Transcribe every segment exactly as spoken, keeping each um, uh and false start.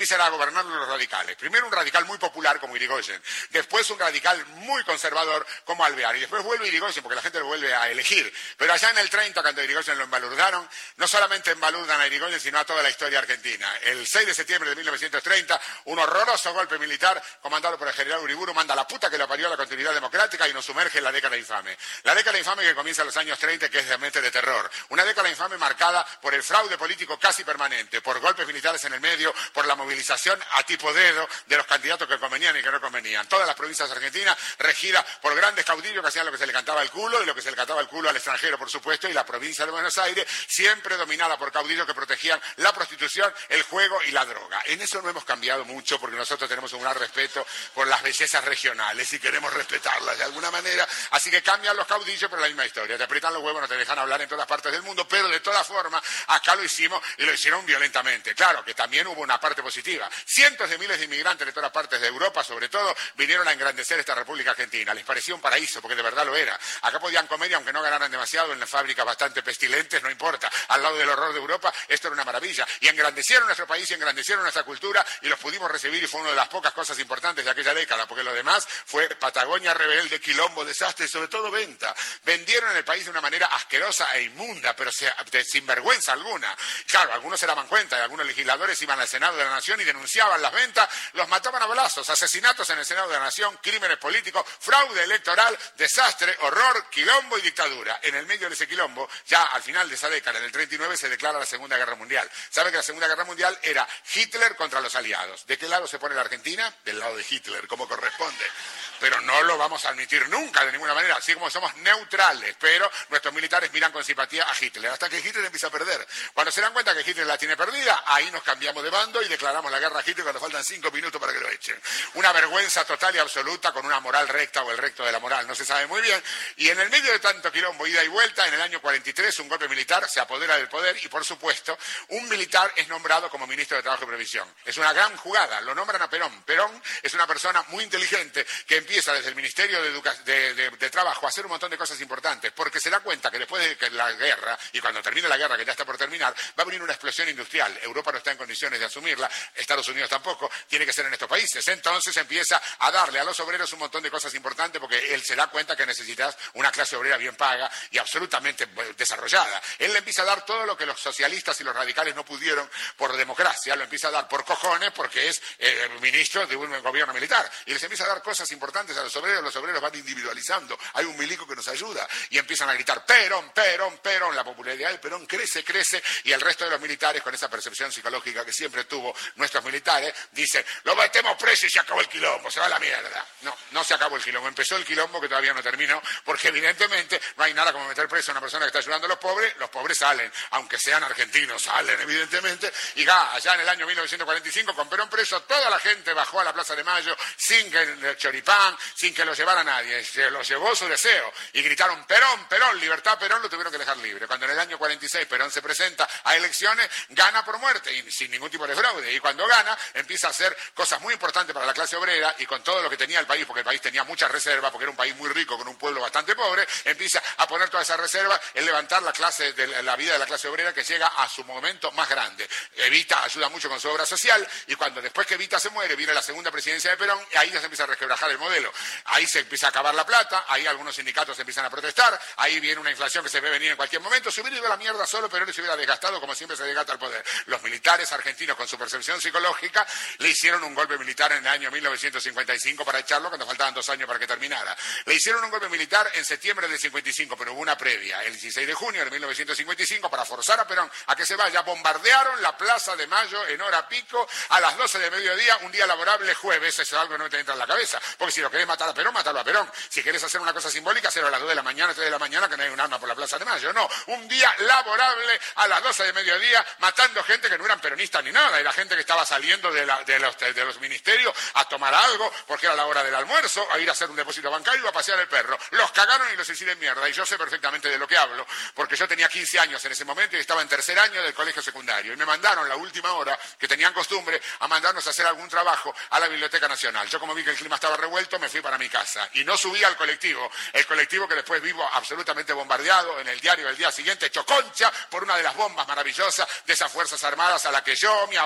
será gobernar los radicales. Primero un radical muy popular como Irigoyen, después un radical muy conservador como Alvear, y después vuelve Irigoyen porque la gente lo vuelve a elegir. Pero allá en el treinta, cuando Irigoyen lo embalurdaron, no solamente embalurdan a Irigoyen, sino a toda la historia argentina. El seis de septiembre de mil novecientos treinta, un horroroso golpe militar comandado por el general Uriburu manda a la puta que lo parió a la continuidad democrática y nos sumerge en la década infame. La década infame que comienza en los años treinta, que es realmente de terror. Una década infame marcada por el fraude político casi permanente, por golpes militares en el medio, por la movilización a tipo dedo de los candidatos que convenían y que no convenían. Todas las provincias argentinas regidas por grandes caudillos que hacían lo que se le cantaba el culo y lo que se le cantaba el culo al extranjero, por supuesto, y la provincia de Buenos Aires siempre dominada por caudillos que protegían la prostitución, el juego y la droga. En eso no hemos cambiado mucho porque nosotros tenemos un gran respeto por las bellezas regionales y queremos respetarlas de alguna manera. Así que cambian los caudillos, pero la misma historia. Te aprietan los huevos, no te dejan hablar en todas partes del mundo, pero de todas formas acá lo hicimos y lo hicieron violentamente. Claro que también hubo una parte positiva. Cientos de miles de inmigrantes de todas partes de Europa, sobre todo, vinieron a engrandecer esta República Argentina. Les parecía un paraíso, porque de verdad lo era. Acá podían comer y aunque no ganaran demasiado en las fábricas bastante pestilentes, no importa. Al lado del horror de Europa, esto era una maravilla. Y engrandecieron nuestro país y engrandecieron nuestra cultura y los pudimos recibir y fue una de las pocas cosas importantes de aquella década, porque lo demás fue Patagonia rebelde, quilombo, desastre y sobre todo venta. Vendieron el país de una manera asquerosa e inmunda, pero sin vergüenza alguna. Claro, algunos se daban cuenta y algunos legisladores iban al Senado de la Nación y denunciaban las ventas, los mataban a balazos, asesinatos en el Senado de la Nación, crímenes políticos, fraude electoral, desastre, horror, quilombo y dictadura. En el medio de ese quilombo, ya al final de esa década, en el treinta y nueve, se declara la Segunda Guerra Mundial. ¿Sabe que la Segunda Guerra Mundial era Hitler contra los aliados? ¿De qué lado se pone la Argentina? Del lado de Hitler, como corresponde. Pero no lo vamos a admitir nunca de ninguna manera, así como somos neutrales, pero nuestros militares miran con simpatía a Hitler, hasta que Hitler empieza a perder. Cuando se dan cuenta que Hitler la tiene perdida, ahí nos cambiamos de bando y declaramos la guerra a Hitler cuando faltan cinco minutos para que lo echen. Una vergüenza total y absoluta con una moral recta o el recto de la moral, no se sabe muy bien. Y en el medio de tanto quilombo, ida y vuelta, en el año cuarenta y tres, un golpe militar se apodera del poder y, por supuesto, un militar es nombrado como ministro de Trabajo y Previsión. Es una gran jugada, lo nombran a Perón. Perón es una persona muy inteligente que empieza desde el Ministerio de, Educa de, de, de Trabajo a hacer un montón de cosas importantes, porque se da cuenta que después de que la guerra, y cuando termine la guerra, que ya está por terminar, va a venir una explosión industrial. Europa no está en condiciones de asumirla, Estados Unidos tampoco, tiene que ser en estos países. Entonces empieza a darle a los obreros un montón de cosas importantes, porque él se da cuenta que necesitas una clase obrera bien paga y absolutamente desarrollada. Él le empieza a dar todo lo que los socialistas y los radicales no pudieron por democracia, lo empieza a dar por cojones, porque es eh, ministro de un gobierno militar, y les empieza a dar cosas importantes a los obreros, los obreros van individualizando, hay un milico que nos ayuda, y empiezan a gritar Perón, Perón, Perón, la popularidad del Perón crece, crece, y el resto de los militares, con esa percepción psicológica que siempre tuvo nuestros militares, dicen, lo metemos preso y se acabó el quilombo, se va a la mierda. No, no se acabó el quilombo, empezó el quilombo que todavía no terminó, porque evidentemente no hay nada como meter preso a una persona que está ayudando a los pobres, los pobres salen, aunque sean argentinos, salen evidentemente, y ya, allá en el año mil novecientos cuarenta y cinco, con Perón preso, toda la gente bajó a la Plaza de Mayo sin que el choripán, sin que lo llevara nadie, se lo llevó su deseo, y gritaron Perón, Perón, libertad, Perón, lo tuvieron que dejar libre. Cuando en el año cuarenta y seis Perón se presenta a elecciones, gana por muerte, y sin ningún tipo de fraude, y cuando gana, empieza a hacer cosas muy importantes para la clase obrera, y con todo lo que tenía el país, porque el país tenía muchas reservas, porque era un país muy rico con un pueblo bastante pobre, empieza a poner todas esas reservas en levantar la clase de la vida de la clase obrera, que llega a su momento más grande. Evita ayuda mucho con su obra social, y cuando después que Evita se muere, viene la segunda presidencia de Perón, y ahí ya se empieza a resquebrajar el modelo. Ahí se empieza a acabar la plata, ahí algunos sindicatos empiezan a protestar, ahí viene una inflación que se ve venir en cualquier momento. Se hubiera ido a la mierda solo, Perón se hubiera desgastado como siempre se desgasta el poder. Los militares argentinos, con su percepción psicológica, le hicieron un golpe militar en el año mil novecientos cincuenta y cinco para echarlo cuando faltaban dos años para que terminara. Le hicieron un golpe militar en septiembre del cincuenta y cinco, pero hubo una previa, el dieciséis de junio de mil novecientos cincuenta y cinco, para forzar a Perón a que se vaya. Bombardearon la Plaza de Mayo en hora pico a las doce de mediodía, un día laborable jueves. Eso es algo que no te entra en la cabeza, porque si lo querés matar a Perón, mátalo a Perón. Si querés hacer una cosa simbólica, hacerlo a las dos de la mañana, tres de la mañana, que no hay un arma por la Plaza de Mayo. No, un día laborable a las doce de mediodía, matando gente que no eran peronistas ni nada, era gente que estaba saliendo de, la, de, los, de, de los ministerios a tomar algo, porque era la hora del almuerzo, a ir a hacer un depósito bancario, a pasear el perro. Los cagaron y los hicieron mierda, y yo sé perfectamente de lo que hablo, porque yo tenía quince años en ese momento y estaba en tercer año del colegio secundario, y me mandaron la última hora, que tenían costumbre, a mandarnos a hacer algún trabajo a la Biblioteca Nacional. Yo, como vi que el clima estaba revuelto, me fui para mi casa, y no subí al colectivo, el colectivo que después vivo absolutamente bombardeado en el diario del día siguiente, hecho concha por una de las bombas maravillosas de esas Fuerzas Armadas a la que yo, mi abuelo y mi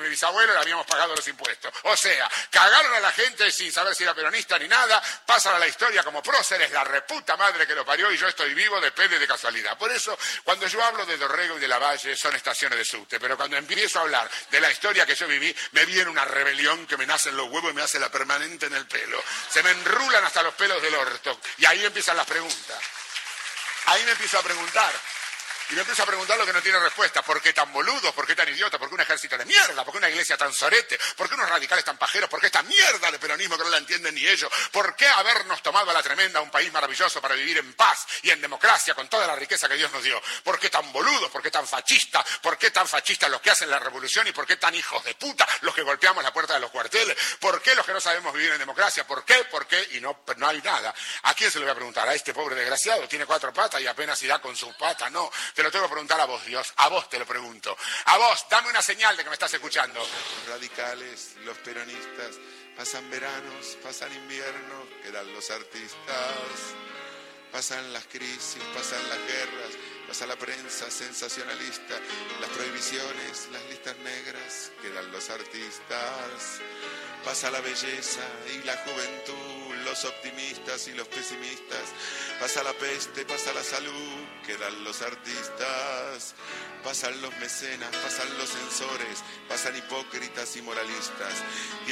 mi bisabuelo le habíamos pagado los impuestos. O sea, cagaron a la gente sin saber si era peronista ni nada, pasan a la historia como próceres, la reputa madre que lo parió y yo estoy vivo, depende de casualidad. Por eso, cuando yo hablo de Dorrego y de Lavalle, son estaciones de subte, pero cuando empiezo a hablar de la historia que yo viví, me viene una rebelión que me nace en los huevos y me hace la permanente en el pelo. Se me enrulan hasta los pelos del orto y ahí empiezan las preguntas. Ahí me empiezo a preguntar. Y me empiezo a preguntar lo que no tiene respuesta. ¿Por qué tan boludos? ¿Por qué tan idiotas? ¿Por qué un ejército de mierda? ¿Por qué una iglesia tan sorete? ¿Por qué unos radicales tan pajeros? ¿Por qué esta mierda de peronismo que no la entienden ni ellos? ¿Por qué habernos tomado a la tremenda un país maravilloso para vivir en paz y en democracia con toda la riqueza que Dios nos dio? ¿Por qué tan boludos? ¿Por qué tan fascistas? ¿Por qué tan fascistas los que hacen la revolución? ¿Y por qué tan hijos de puta los que golpeamos la puerta de los cuarteles? ¿Por qué los que no sabemos vivir en democracia? ¿Por qué? ¿Por qué? Y no, no hay nada. ¿A quién se lo voy a preguntar? ¿A este pobre desgraciado? Tiene cuatro patas y apenas irá con sus patas. No, te lo tengo que preguntar a vos. Dios, a vos te lo pregunto. A vos, dame una señal de que me estás escuchando. Los radicales, los peronistas, pasan veranos, pasan inviernos, quedan los artistas. Pasan las crisis, pasan las guerras, pasa la prensa sensacionalista, las prohibiciones, las listas negras, quedan los artistas. Pasa la belleza y la juventud, los optimistas y los pesimistas. Pasa la peste, pasa la salud, quedan los artistas. Pasan los mecenas, pasan los censores, pasan hipócritas y moralistas.